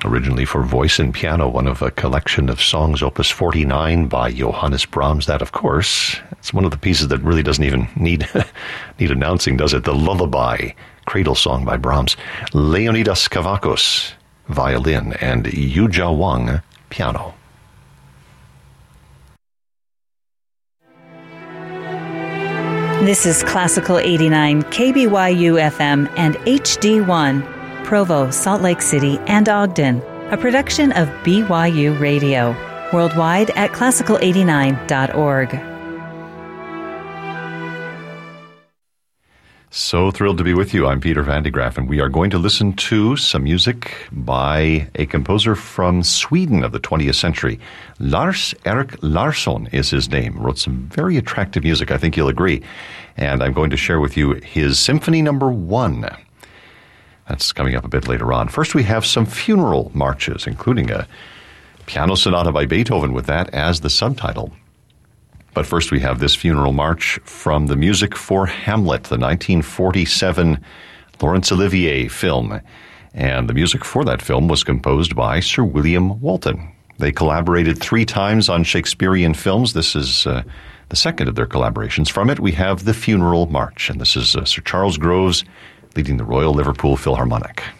originally for voice and piano, one of a collection of songs, Opus 49 by Johannes Brahms. That, of course, it's one of the pieces that really doesn't even need announcing, does it? The Lullaby, cradle song by Brahms. Leonidas Kavakos, violin, and Yujia Wang, piano. This is Classical 89, KBYU FM and HD1, Provo, Salt Lake City, and Ogden, a production of BYU Radio, worldwide at classical89.org. So thrilled to be with you. I'm Peter Van de Graaff, and we are going to listen to some music by a composer from Sweden of the 20th century. Lars-Erik Larsson is his name. Wrote some very attractive music, I think you'll agree. And I'm going to share with you his Symphony No. 1. That's coming up a bit later on. First, we have some funeral marches, including a piano sonata by Beethoven with that as the subtitle. But first, we have this funeral march from the music for Hamlet, the 1947 Laurence Olivier film. And the music for that film was composed by Sir William Walton. They collaborated 3 times on Shakespearean films. This is the second of their collaborations. From it, we have the Funeral March, and this is Sir Charles Groves leading the Royal Liverpool Philharmonic.